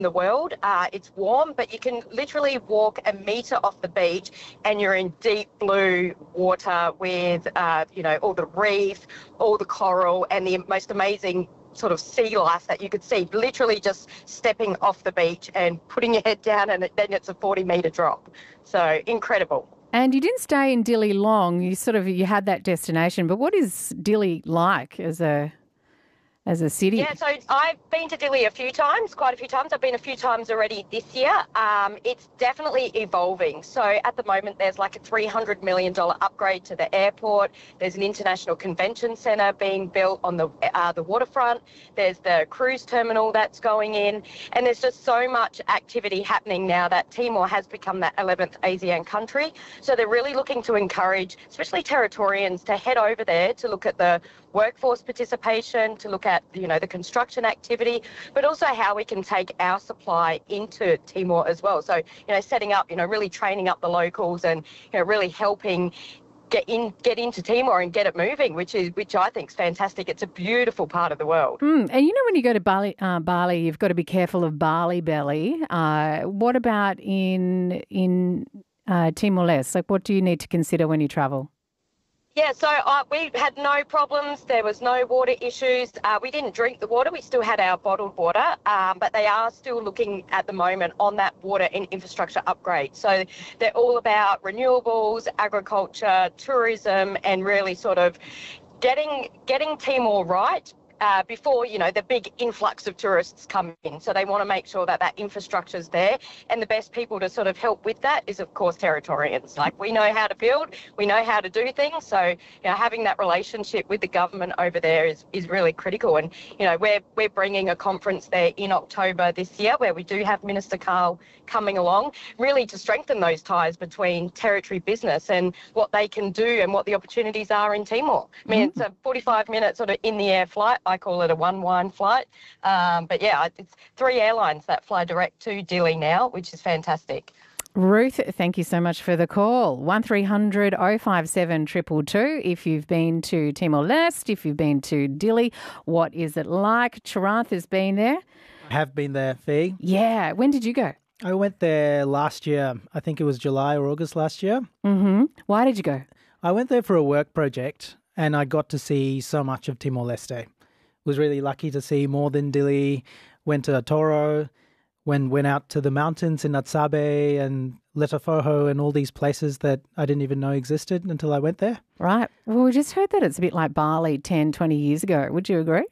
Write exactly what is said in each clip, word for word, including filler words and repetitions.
the world. Uh, it's warm, but you can literally walk a metre off the beach and you're in deep blue water with, uh, you know, all the reef, all the coral and the most amazing sort of sea life that you could see, literally just stepping off the beach and putting your head down, and then it's a forty metre drop. So incredible. And you didn't stay in Dili long. You sort of, you had that destination, but what is Dili like as a as a city? Yeah, so I've been to Dili a few times, quite a few times. I've been a few times already this year. Um, it's definitely evolving. So at the moment, there's like a three hundred million dollars upgrade to the airport. There's an international convention centre being built on the uh, the waterfront. There's the cruise terminal that's going in. And there's just so much activity happening now that Timor has become that eleventh ASEAN country. So they're really looking to encourage, especially Territorians, to head over there to look at the workforce participation, to look at, you know, the construction activity, but also how we can take our supply into Timor as well. So, you know, setting up, you know, really training up the locals and, you know, really helping get in, get into Timor and get it moving, which is, which I think is fantastic. It's a beautiful part of the world. Mm, and you know, when you go to Bali, uh, Bali, you've got to be careful of Bali belly. Uh, what about in in uh, Timor-Leste? Like, what do you need to consider when you travel? Yeah, so uh, we had no problems. There was no water issues. Uh, we didn't drink the water. We still had our bottled water, um, but they are still looking at the moment on that water and infrastructure upgrade. So they're all about renewables, agriculture, tourism, and really sort of getting getting Timor right. Uh, before, you know, the big influx of tourists come in. So they want to make sure that that infrastructure is there. And the best people to sort of help with that is, of course, Territorians. Like, we know how to build, we know how to do things. So, you know, having that relationship with the government over there is, is really critical. And, you know, we're, we're bringing a conference there in October this year where we do have Minister Carl coming along, really to strengthen those ties between territory business and what they can do and what the opportunities are in Timor. I mean, mm. it's a forty-five minute sort of in the air flight. I call it a one-wine flight. Um, but yeah, it's three airlines that fly direct to Dili now, which is fantastic. Ruth, thank you so much for the call. one three hundred oh five seven two two two if you've been to Timor-Leste, if you've been to Dili. What is it like? Charanth has been there. I have been there, Fee. Yeah. When did you go? I went there last year. I think it was July or August last year. Mm-hmm. Why did you go? I went there for a work project and I got to see so much of Timor-Leste. Was really lucky to see more than Dili. Went to Toro, went, went out to the mountains in Natsabe and Letafoho and all these places that I didn't even know existed until I went there. Right. Well, we just heard that it's a bit like Bali ten, twenty years ago. Would you agree?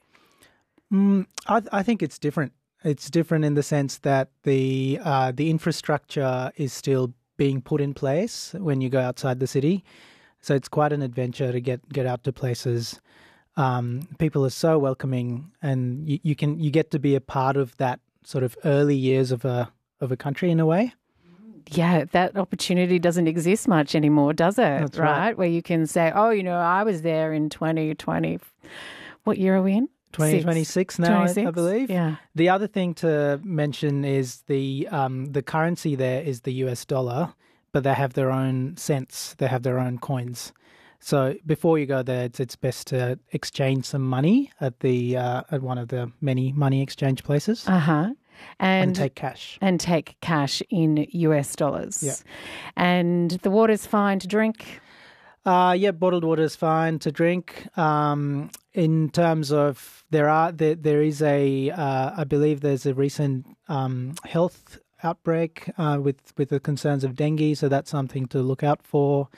Mm, I, I think it's different. It's different in the sense that the uh, the infrastructure is still being put in place when you go outside the city. So it's quite an adventure to get, get out to places. Um, people are so welcoming, and you, you can you get to be a part of that sort of early years of a of a country in a way. Yeah, that opportunity doesn't exist much anymore, does it? That's right? right. Where you can say, oh, you know, I was there in twenty twenty. What year are we in? twenty twenty-six now, twenty-six? I, I believe. Yeah. The other thing to mention is the um, the currency there is the U S dollar, but they have their own cents. They have their own coins. So before you go there, it's, it's best to exchange some money at the uh, at one of the many money exchange places. Uh huh. And, and take cash. And take cash in U S dollars. Yeah. And the water's fine to drink. Uh, yeah, bottled water is fine to drink. Um, in terms of there are there there is a uh, I believe there's a recent um, health outbreak uh, with with the concerns of dengue, so that's something to look out for.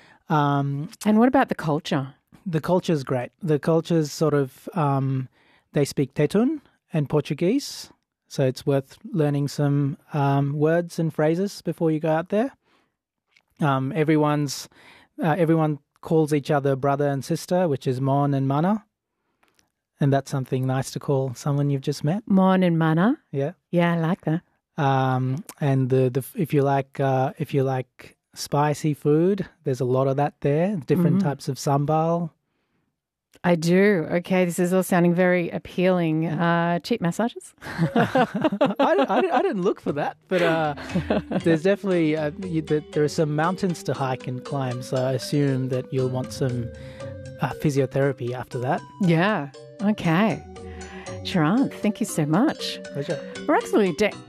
Um, and what about the culture? The culture is great. The culture is sort of, um, they speak Tetun and Portuguese, so it's worth learning some um, words and phrases before you go out there. Um, everyone's, uh, everyone calls each other brother and sister, which is Mon and Mana, and that's something nice to call someone you've just met. Mon and Mana? Yeah. Yeah, I like that. Um, and the, the if you like, uh, if you like... spicy food, there's a lot of that there, different mm-hmm. types of sambal. I do. Okay, this is all sounding very appealing. Uh, cheap massages? I, I, I didn't look for that, but uh, there's definitely, uh, you, there are some mountains to hike and climb, so I assume that you'll want some uh, physiotherapy after that. Yeah, okay. Charanth, thank you so much. Pleasure. We're actually de-